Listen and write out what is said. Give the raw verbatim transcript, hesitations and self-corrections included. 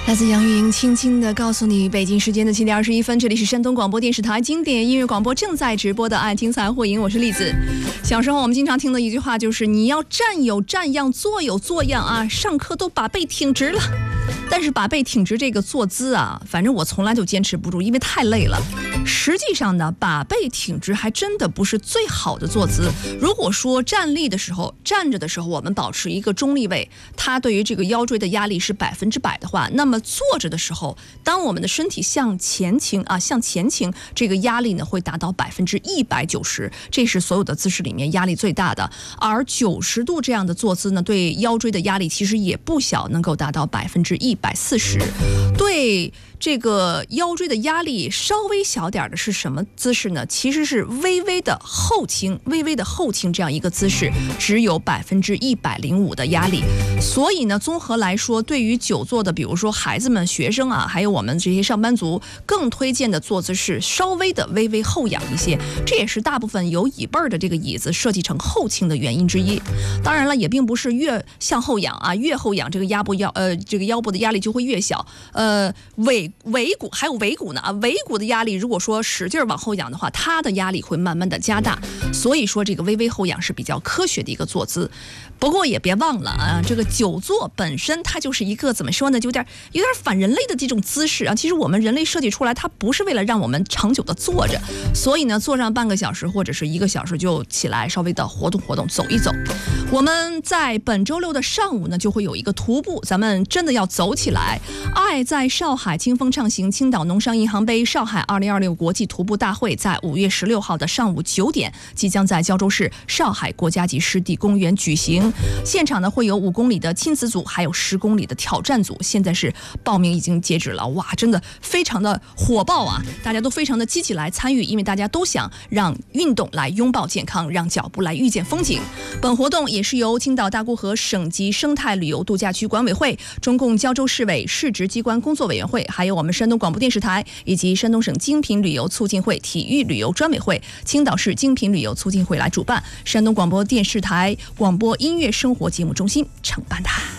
来自杨钰莹轻轻地告诉你，北京时间的七点二十一分，这里是山东广播电视台经典音乐广播正在直播的爱听财货营，我是栗子。小时候我们经常听的一句话就是你要站有站样，坐有坐样啊，上课都把背挺直了。但是把背挺直这个坐姿啊，反正我从来就坚持不住，因为太累了。实际上呢，把背挺直还真的不是最好的坐姿。如果说站立的时候、站着的时候，我们保持一个中立位，它对于这个腰椎的压力是百分之百的话，那么坐着的时候，当我们的身体向前倾啊，向前倾，这个压力呢会达到百分之一百九十，这是所有的姿势里面压力最大的。而九十度这样的坐姿呢，对腰椎的压力其实也不小，能够达到百分之一百四十。对这个腰椎的压力稍微小点的是什么姿势呢？其实是微微的后倾，微微的后倾这样一个姿势，只有百分之一百零五的压力。所以呢，综合来说，对于久坐的，比如说孩子们、学生啊，还有我们这些上班族，更推荐的坐姿是稍微的微微后仰一些。这也是大部分有椅背的这个椅子设计成后倾的原因之一。当然了，也并不是越向后仰啊，越后仰这个腰部腰呃这个腰部的压力就会越小。呃，尾尾骨还有尾骨呢啊，尾骨的压力如果说使劲往后仰的话，它的压力会慢慢的加大。所以说这个微微后仰是比较科学的一个坐姿。不过也别忘了啊，这个久坐本身它就是一个怎么说呢，就有点有点反人类的这种姿势啊。其实我们人类设计出来，它不是为了让我们长久的坐着，所以呢，坐上半个小时或者是一个小时就起来稍微的活动活动，走一走。我们在本周六的上午呢，就会有一个徒步，咱们真的要走起来。爱在上海清风畅行青岛农商银行杯上海二零二六国际徒步大会在五月十六号的上午九点，即将在胶州市上海国家级湿地公园举行。现场呢会有五公里的亲子组，还有十公里的挑战组。现在是报名已经截止了，哇，真的非常的火爆啊！大家都非常的积极来参与，因为大家都想让运动来拥抱健康，让脚步来遇见风景。本活动也是由青岛大沽河省级生态旅游度假区管委会、中共胶州市委市直机关工作委员会，还有我们山东广播电视台以及山东省精品旅游促进会体育旅游专委会、青岛市精品旅游促进会来主办，山东广播电视台广播音乐生活节目中心承办的。